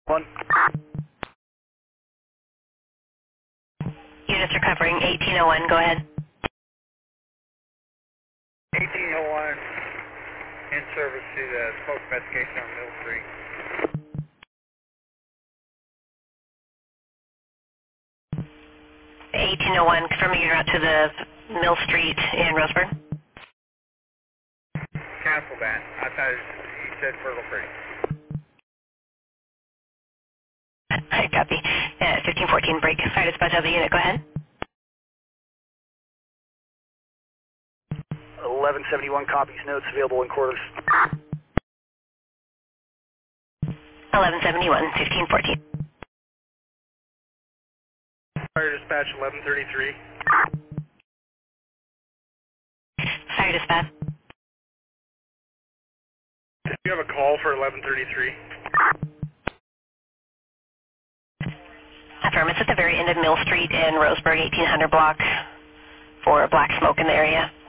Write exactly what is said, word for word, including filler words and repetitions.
One. Units recovering eighteen oh one, go ahead. eighteen oh one, in service to the smoke investigation on Mill Street. eighteen oh one, confirming you're out to the Mill Street in Roseburg. Cancel that. I thought he said Fertile Creek. I copy. Uh, fifteen fourteen, break. Fire dispatch of the unit, go ahead. eleven seventy-one copies, notes available in quarters. eleven seventy-one, fifteen fourteen. Fire dispatch eleven thirty-three. Fire dispatch. Do you have a call for eleven thirty-three? Affirm, it's at the very end of Mill Street in Roseburg, eighteen hundred block for black smoke in the area.